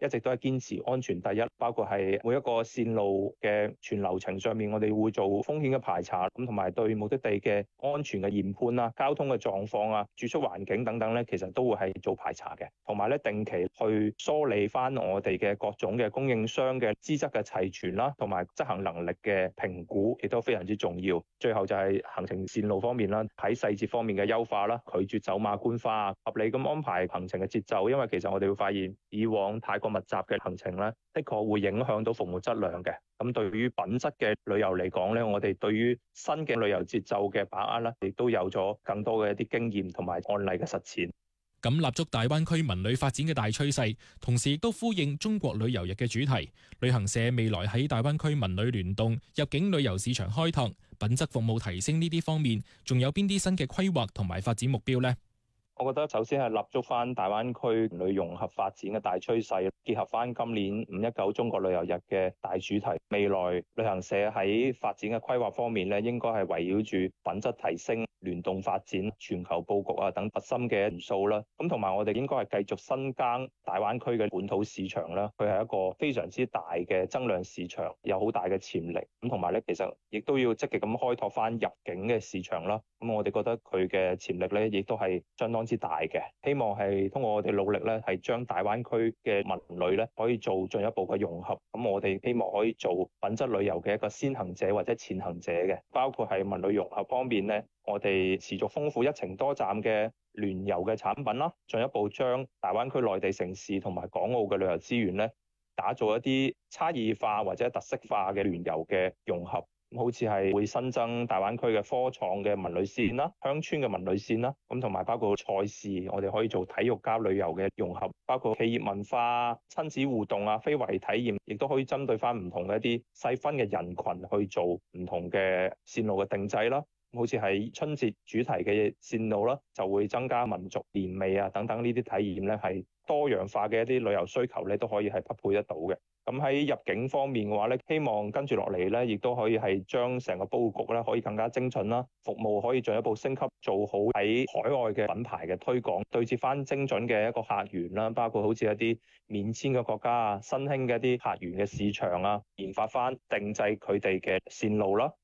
一直都係堅持安全第一，包括係每一個線路嘅全流程上面，我哋會做風險嘅排查，咁同埋對目的地嘅安全嘅研判啊、交通嘅狀況啊、住宿環境等等咧，其實都會係做排查嘅，同埋咧定期去梳理翻我哋嘅各種嘅供應商嘅資質嘅齊全啦，同埋執行能力嘅評估，亦都非常之重要。最後就係行程線路方面啦，喺細節方面嘅優化啦，拒絕走馬觀花，合理咁安排行程嘅節奏。因為其實我哋會發現，以往太過密集嘅行程咧，的確會影響到服務質量嘅。咁對於品質嘅旅遊嚟講咧，我哋對於新嘅旅遊節奏嘅把握咧，亦都有咗更多嘅一啲經驗同埋案例嘅實踐。 咁立足大灣區文旅發展嘅大趨勢，同時亦都呼應中國旅遊日嘅主題。旅行社未來喺大灣區文旅聯動、入境旅遊市場開拓、品質服務提升呢啲方面，仲有邊啲新嘅規劃同埋發展目標呢？ 我覺得首先係立足翻大灣區旅融合發展嘅大趨勢，結合翻今年519中國旅遊日嘅大主題。未來旅行社喺發展嘅規劃方面咧，應該係圍繞住品質提升、聯動發展、全球佈局啊等核心嘅元素啦。咁同埋我哋應該係繼續深耕大灣區嘅本土市場啦。佢係一個非常之大嘅增量市場，有好大嘅潛力。咁同埋咧，其實亦都要積極咁開拓翻入境嘅市場啦。咁我哋覺得佢嘅潛力咧，亦都係相當之大嘅。希望係通過我哋努力咧，係將大灣區嘅文旅咧可以做進一步嘅融合。咁我哋希望可以做品質旅遊嘅一個先行者或者前行者嘅，包括係文旅融合方面咧，我哋持續豐富一程多站嘅聯遊嘅產品啦，進一步將大灣區內地城市同埋港澳嘅旅遊資源咧，打造一啲差異化或者特色化嘅聯遊嘅融合。好似係會新增大灣區嘅科創嘅文旅線啦、鄉村嘅文旅線啦，咁同埋包括賽事，我哋可以做體育加旅遊嘅融合，包括企業文化、親子互動啊、非遺體驗，亦都可以針對翻唔同嘅一啲細分嘅人群去做唔同嘅線路嘅定製啦。好似係春節主題嘅線路啦，就會增加民族年味啊等等呢啲體驗咧，係多樣化嘅一啲旅遊需求咧，都可以係匹配得到嘅。咁喺入境方面嘅話咧，希望跟住落嚟咧，亦都可以係將成個佈局咧可以更加精準啦，服務可以進一步升級，做好喺海外嘅品牌嘅推廣，對接翻精準嘅一個客源啦，包括好似一啲免簽嘅國家啊、新興嘅一啲客源嘅市場啊，研發翻定製佢哋嘅線路啦。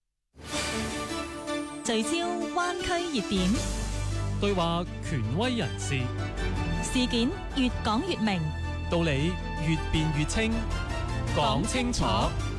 聚焦灣區熱點， 對話權威人士， 事件越講越明， 道理越辯越清，講清楚。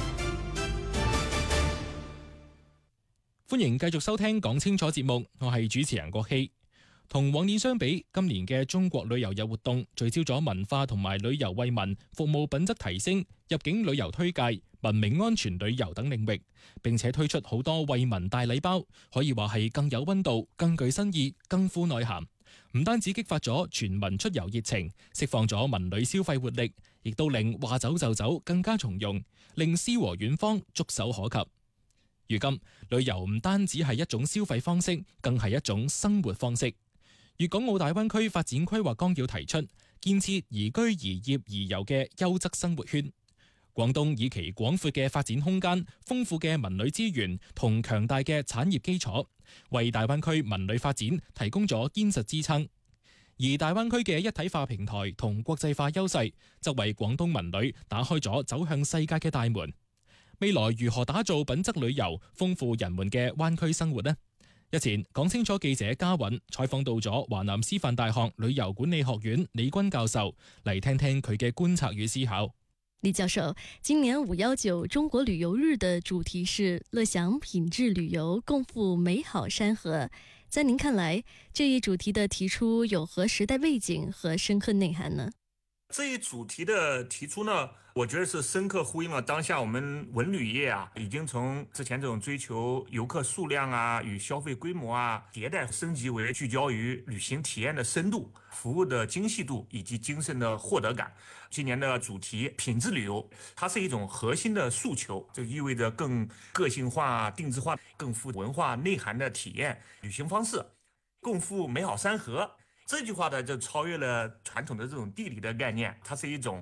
歡迎繼續收聽講清楚節目，我係主持人郭希。同往年相比，今年嘅中國旅遊日活動聚焦咗文化同埋旅遊惠民、服務品質提升、入境旅遊推介、文明安全旅遊等領域，並且推出好多惠民大禮包，可以話係更有溫度、更具新意、更富內涵。唔單止激發咗全民出遊熱情，釋放咗文旅消費活力，亦都令話走就走更加從容，令詩和遠方觸手可及。如今，旅遊唔單止係一種消費方式，更係一種生活方式。粵港澳大灣區發展規劃綱要提出，建設宜居宜業宜遊嘅優質生活圈。廣東以其廣闊嘅發展空間、豐富嘅文旅資源同強大嘅產業基礎，為大灣區文旅發展提供咗堅實支撐。而大灣區嘅一體化平台同國際化優勢，則為廣東文旅打開咗走向世界嘅大門。未來如何打造品質旅遊，豐富人們嘅灣區生活呢？日前講清楚記者嘉韻採訪到咗華南師範大學旅遊管理學院李軍教授，嚟聽聽佢嘅觀察與思考。 李教授，今年519中國旅遊日的主題是樂享品質旅遊，共赴美好山河。在您看來，這一主題的提出有何時代背景和深刻內涵呢？ 這一主題的提出呢，我覺得是深刻呼應了當下我們文旅業啊，已經從之前這種追求遊客數量啊與消費規模啊迭代升級為聚焦於旅行體驗的深度、服務的精細度以及精神的獲得感。今年的主題品質旅遊，它是一種核心的訴求，就意味着更個性化、定制化、更富文化內涵的體驗旅行方式，共赴美好山河。這句話呢，就超越了傳統的這種地理的概念，它是一種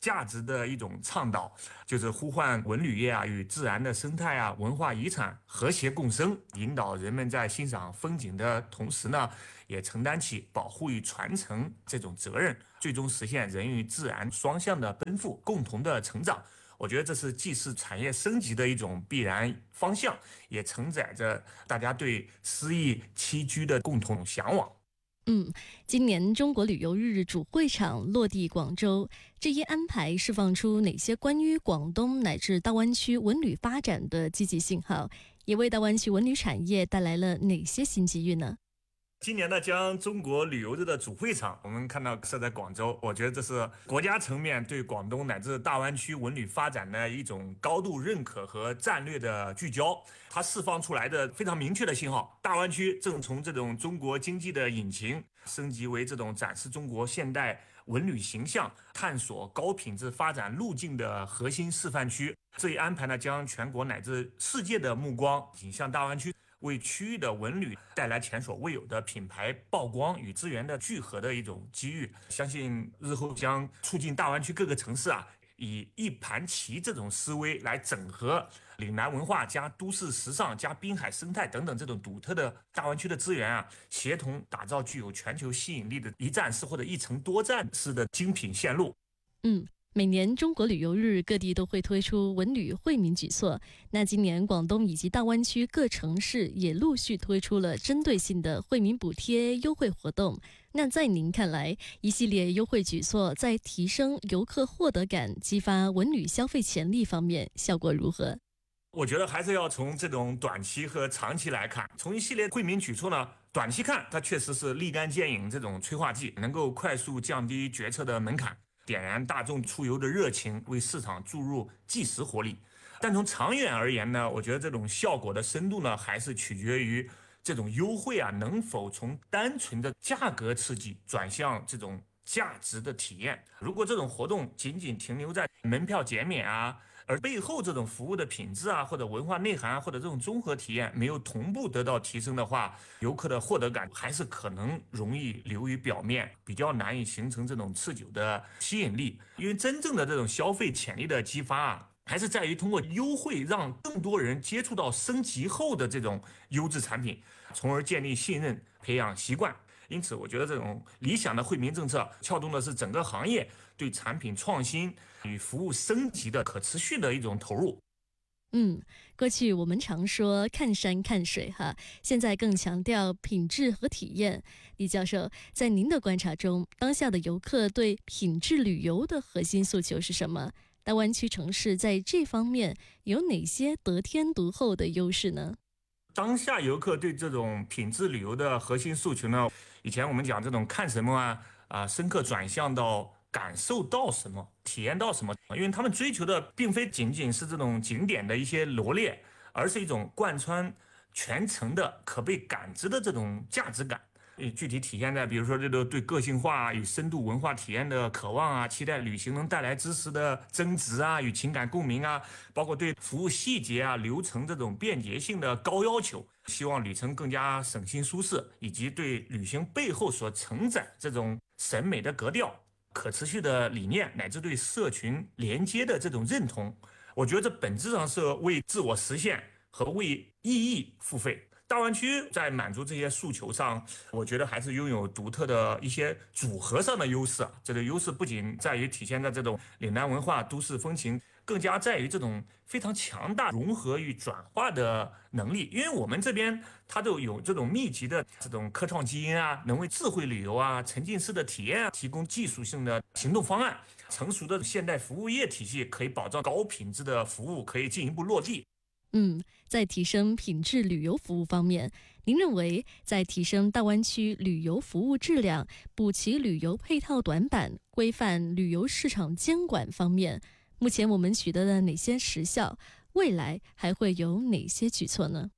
价值的一种倡导，就是呼唤文旅业啊与自然的生态啊、文化遗产和谐共生，引导人们在欣赏风景的同时呢，也承担起保护与传承这种责任，最终实现人与自然双向的奔赴，共同的成长。我觉得这是既是产业升级的一种必然方向，也承载着大家对诗意栖居的共同向往。 今年中国旅游日主会场落地广州，这一安排释放出哪些关于广东乃至大湾区文旅发展的积极信号，也为大湾区文旅产业带来了哪些新机遇呢？ 今年呢，将中国旅游日的主会场我们看到设在广州，我觉得这是国家层面对广东乃至大湾区文旅发展的一种高度认可和战略的聚焦。它释放出来的非常明确的信号，大湾区正从这种中国经济的引擎升级为这种展示中国现代文旅形象、探索高品质发展路径的核心示范区。这一安排呢，将全国乃至世界的目光引向大湾区，为区域的文旅带来前所未有的品牌曝光与资源的聚合的一种机遇。相信日后将促进大湾区各个城市以一盘棋这种思维来整合岭南文化加都市时尚加滨海生态等等这种独特的大湾区的资源协同打造具有全球吸引力的一站式或者一城多站式的精品线路。 每年中国旅游日，各地都会推出文旅惠民举措。那今年广东以及大湾区各城市也陆续推出了针对性的惠民补贴优惠活动。那在您看来，一系列优惠举措在提升游客获得感、激发文旅消费潜力方面效果如何？ 我觉得还是要从这种短期和长期来看。从一系列惠民举措呢，短期看它确实是立竿见影这种催化剂，能够快速降低决策的门槛，点燃大众出游的热情，为市场注入即时活力。但从长远而言呢，我觉得这种效果的深度呢，还是取决于这种优惠能否从单纯的价格刺激转向这种价值的体验。如果这种活动仅仅停留在门票减免而背后这种服务的品质或者文化内涵或者这种综合体验没有同步得到提升的话，游客的获得感还是可能容易流于表面，比较难以形成这种持久的吸引力。因为真正的这种消费潜力的激发还是在于通过优惠让更多人接触到升级后的这种优质产品，从而建立信任，培养习惯。因此我觉得这种理想的惠民政策撬动的是整个行业对产品创新与服务升级的可持续的一种投入。 过去我们常说看山看水现在更强调品质和体验。李教授，在您的观察中，当下的游客对品质旅游的核心诉求是什么？大湾区城市在这方面有哪些得天独厚的优势呢？ 当下游客对这种品质旅游的核心诉求呢，以前我们讲这种看什么深刻转向到感受到什么，体验到什么。因为他们追求的并非仅仅是这种景点的一些罗列，而是一种贯穿全程的可被感知的这种价值感。具体体现在比如说这个对个性化与深度文化体验的渴望期待旅行能带来知识的增值与情感共鸣包括对服务细节流程这种便捷性的高要求，希望旅程更加省心舒适，以及对旅行背后所承载这种审美的格调、可持续的理念，乃至对社群连接的这种认同。我觉得这本质上是为自我实现和为意义付费。大湾区在满足这些诉求上，我觉得还是拥有独特的一些组合上的优势。这个优势不仅在于体现在这种岭南文化、都市风情，更加在于这种非常强大融合与转化的能力。因为我们这边它就有这种密集的这种科创基因能为智慧旅游沉浸式的体验提供技术性的行动方案。成熟的现代服务业体系可以保障高品质的服务可以进一步落地。 在提升品质旅游服务方面，您认为在提升大湾区旅游服务质量、补齐旅游配套短板、规范旅游市场监管方面，目前我们取得了哪些实效？未来还会有哪些举措呢？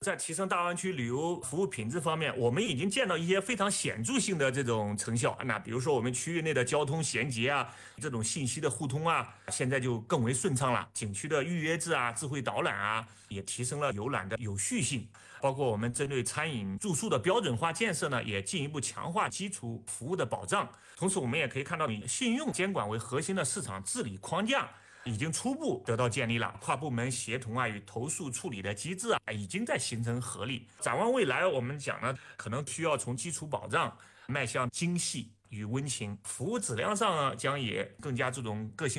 在提升大湾区旅游服务品质方面，我们已经见到一些非常显著性的这种成效。那比如说我们区域内的交通衔接啊，这种信息的互通啊，现在就更为顺畅了。景区的预约制啊，智慧导览啊，也提升了游览的有序性。包括我们针对餐饮住宿的标准化建设呢，也进一步强化基础服务的保障。同时我们也可以看到，以信用监管为核心的市场治理框架已经初步得到建立了，跨部门协同啊与投诉处理的机制啊已经在形成合力。展望未来，我们讲呢，可能需要从基础保障迈向精细与温情，服务质量上呢将也更加注重个性